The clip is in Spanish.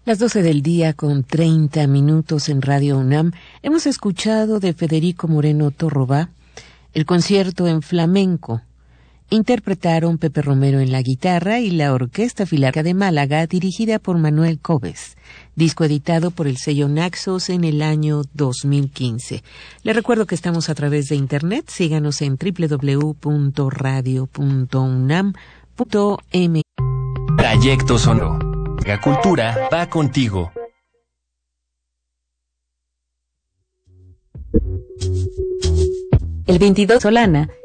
Las 12 del día con 30 minutos en Radio UNAM. Hemos escuchado de Federico Moreno Torrobá el concierto en flamenco. Interpretaron Pepe Romero en la guitarra y la Orquesta Filarmónica de Málaga, dirigida por Manuel Cobes, disco editado por el sello Naxos en el año 2015. Les recuerdo que estamos a través de internet. Síganos en www.radio.unam.m. Trayecto Sonoro. La cultura va contigo. El 22 Solana